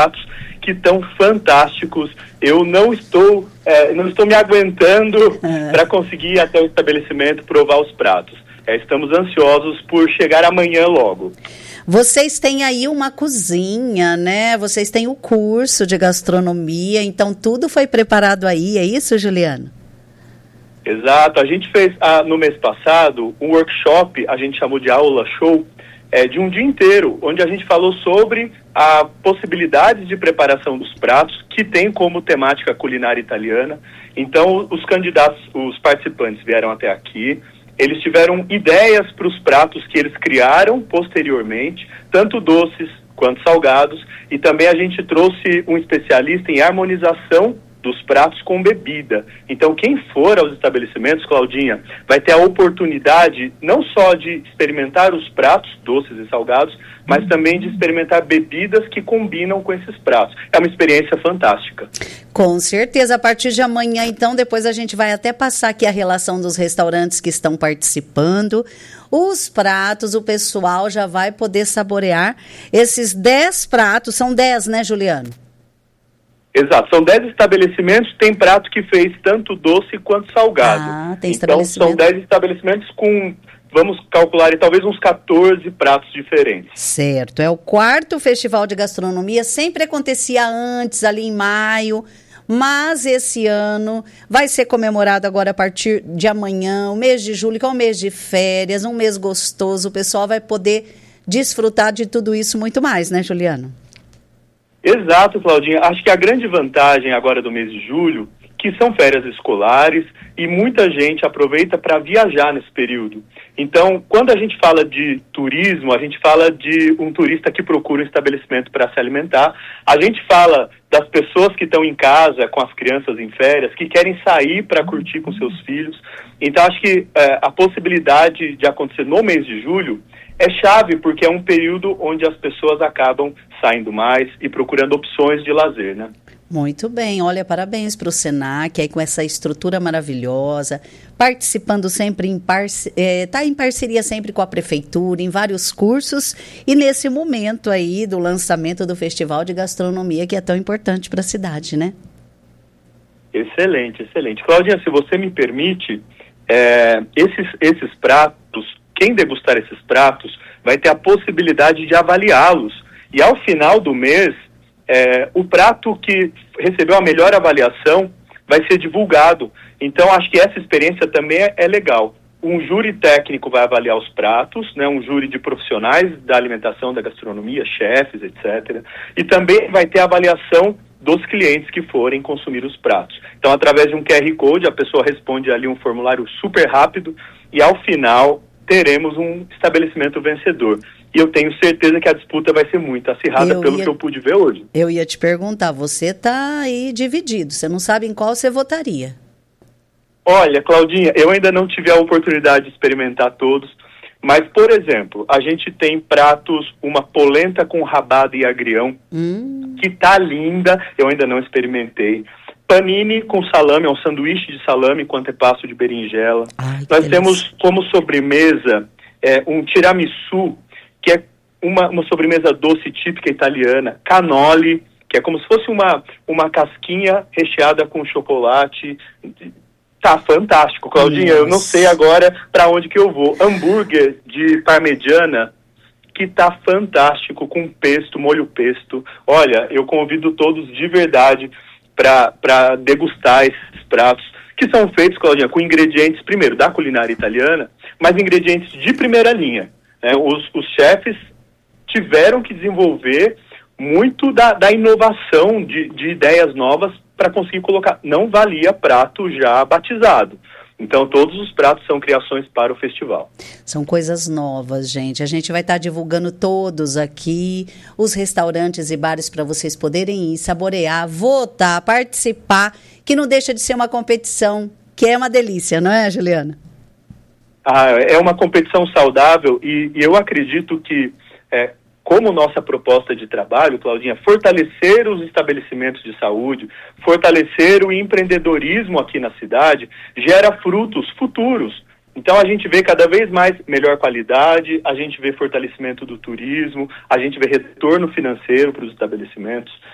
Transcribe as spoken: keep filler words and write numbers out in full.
pratos que estão fantásticos. Eu não estou, é, não estou me aguentando É. para conseguir ir até o estabelecimento provar os pratos. É, estamos ansiosos por chegar amanhã logo. Vocês têm aí uma cozinha, né? Vocês têm o curso de gastronomia, então tudo foi preparado aí, é isso, Juliano? Exato. A gente fez ah, no mês passado um workshop, a gente chamou de aula show, é, de um dia inteiro, onde a gente falou sobre a possibilidade de preparação dos pratos, que tem como temática culinária italiana. Então, os candidatos, os participantes vieram até aqui, eles tiveram ideias para os pratos que eles criaram posteriormente, tanto doces quanto salgados, e também a gente trouxe um especialista em harmonização dos pratos com bebida. Então, quem for aos estabelecimentos, Claudinha, vai ter a oportunidade não só de experimentar os pratos doces e salgados, mas também de experimentar bebidas que combinam com esses pratos. É uma experiência fantástica. Com certeza, a partir de amanhã, então, depois a gente vai até passar aqui a relação dos restaurantes que estão participando. Os pratos, o pessoal já vai poder saborear esses dez pratos. São dez, né, Juliano? Exato, são dez estabelecimentos, tem prato que fez tanto doce quanto salgado. Ah, tem então estabelecimento. são dez estabelecimentos com, vamos calcular, e talvez uns quatorze pratos diferentes. Certo, é o quarto festival de gastronomia, sempre acontecia antes, ali em maio, mas esse ano vai ser comemorado agora a partir de amanhã, o mês de julho, que é um mês de férias, um mês gostoso, o pessoal vai poder desfrutar de tudo isso muito mais, né, Juliano? Exato, Claudinha. Acho que a grande vantagem agora do mês de julho, que são férias escolares e muita gente aproveita para viajar nesse período. Então, quando a gente fala de turismo, a gente fala de um turista que procura um estabelecimento para se alimentar. A gente fala das pessoas que estão em casa com as crianças em férias, que querem sair para curtir com seus filhos. Então, acho que é, a possibilidade de acontecer no mês de julho é chave, porque é um período onde as pessoas acabam saindo mais e procurando opções de lazer, né? Muito bem, olha, parabéns para o Senac, aí com essa estrutura maravilhosa, participando sempre em parce... é, tá em parceria sempre com a Prefeitura, em vários cursos, e nesse momento aí do lançamento do Festival de Gastronomia, que é tão importante para a cidade, né? Excelente, excelente. Claudinha, se você me permite, é, esses, esses pratos, quem degustar esses pratos vai ter a possibilidade de avaliá-los. E ao final do mês, é, o prato que recebeu a melhor avaliação vai ser divulgado. Então, acho que essa experiência também é, é legal. Um júri técnico vai avaliar os pratos, né, um júri de profissionais da alimentação, da gastronomia, chefes, etcétera. E também vai ter a avaliação dos clientes que forem consumir os pratos. Então, através de um Q R Code, a pessoa responde ali um formulário super rápido e, ao final, teremos um estabelecimento vencedor. E eu tenho certeza que a disputa vai ser muito acirrada, eu pelo ia, que eu pude ver hoje. Eu ia te perguntar, você está aí dividido, você não sabe em qual você votaria? Olha, Claudinha, eu ainda não tive a oportunidade de experimentar todos, mas, por exemplo, a gente tem pratos, uma polenta com rabada e agrião, hum. que tá linda, eu ainda não experimentei. Panini com salame, é um sanduíche de salame com antepasto de berinjela. Ai, Nós temos como sobremesa é, um tiramisu, que é uma, uma sobremesa doce típica italiana. Cannoli, que é como se fosse uma, uma casquinha recheada com chocolate. Tá fantástico, Claudinha. Nossa. Eu não sei agora para onde que eu vou. Hambúrguer de parmegiana, que tá fantástico, com pesto, molho pesto. Olha, eu convido todos de verdade para degustar esses pratos, que são feitos, Claudinha, com ingredientes, primeiro, da culinária italiana, mas ingredientes de primeira linha. Né? Os, os chefes tiveram que desenvolver muito da, da inovação de, de ideias novas para conseguir colocar. Não valia prato já batizado. Então, todos os pratos são criações para o festival. São coisas novas, gente. A gente vai estar divulgando todos aqui, os restaurantes e bares para vocês poderem ir, saborear, votar, participar, que não deixa de ser uma competição, que é uma delícia, não é, Juliana? Ah, é uma competição saudável e, e eu acredito que, é, como nossa proposta de trabalho, Claudinha, fortalecer os estabelecimentos de saúde, fortalecer o empreendedorismo aqui na cidade, gera frutos futuros. Então a gente vê cada vez mais melhor qualidade, a gente vê fortalecimento do turismo, a gente vê retorno financeiro para os estabelecimentos.